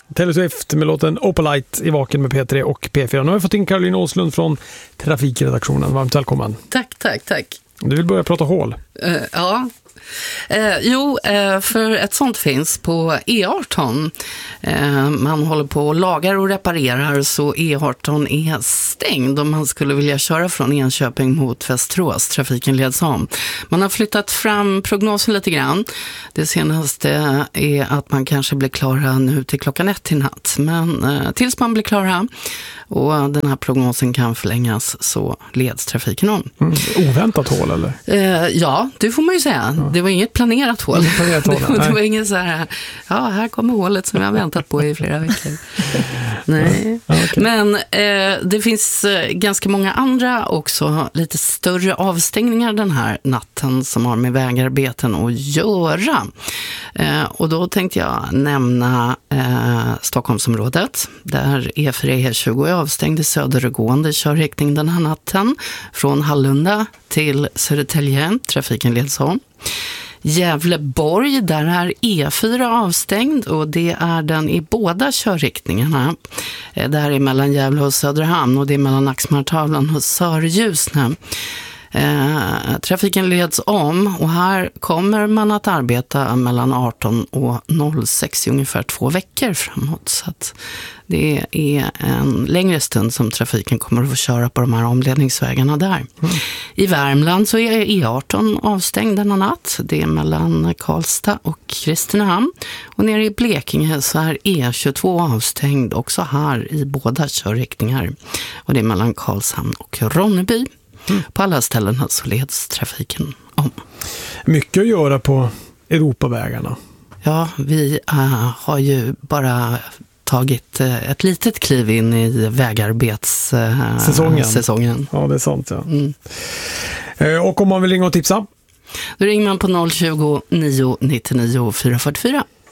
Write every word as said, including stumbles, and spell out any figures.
Taylor Swift med låten Opalite i Vaken med P tre och P fyra. Nu har vi fått in Caroline Åslund från Trafikredaktionen. Varmt välkommen. Tack, tack, tack. Du vill börja prata hål. Uh, ja. Eh, jo, eh, för ett sånt finns på E arton. Eh, man håller på och lagar och reparerar, så E arton är stängd om man skulle vilja köra från Enköping mot Västerås. Trafiken leds om. Man har flyttat fram prognosen lite grann. Det senaste är att man kanske blir klara nu till klockan ett i natt. Men eh, tills man blir klara, och den här prognosen kan förlängas, så leds trafiken om. Mm. Oväntat hål eller? Eh, ja, det får man ju säga. Ja. Det var inget planerat hål. Planerat hål. det, det var inget så här, ja, här kommer hålet som jag har väntat på i flera veckor. Nej. Ja, okay. Men eh, det finns eh, ganska många andra också, lite större avstängningar den här natten som har med vägarbeten att göra. Eh, och då tänkte jag nämna eh, Stockholmsområdet, där E fyra E tjugo är avstängd i södergående körriktning den här natten från Hallunda till Södertälje. Trafiken leds om. Gävleborg, där är E fyra avstängd, och det är den i båda körriktningarna. Det här är mellan Gävle och Söderhamn, och det är mellan Axmartavlan och Sörljusne. Eh, trafiken leds om, och här kommer man att arbeta mellan arton och noll sex i ungefär två veckor framåt. Så att det är en längre stund som trafiken kommer att få köra på de här omledningsvägarna där. Mm. I Värmland så är E arton avstängd denna natt. Det är mellan Karlstad och Kristinehamn. Och nere i Blekinge så är E tjugotvå avstängd också här i båda körriktningar. Och det är mellan Karlshamn och Ronneby. Mm. På alla ställen så leds trafiken om. Mycket att göra på Europavägarna. Ja, vi uh, har ju bara tagit uh, ett litet kliv in i vägarbetssäsongen. Uh, säsongen. Ja, det är sant. Ja. Mm. Uh, och om man vill ringa och tipsa? Då ringer man på noll tjugo, nio nittionio, fyra fyrtiofyra.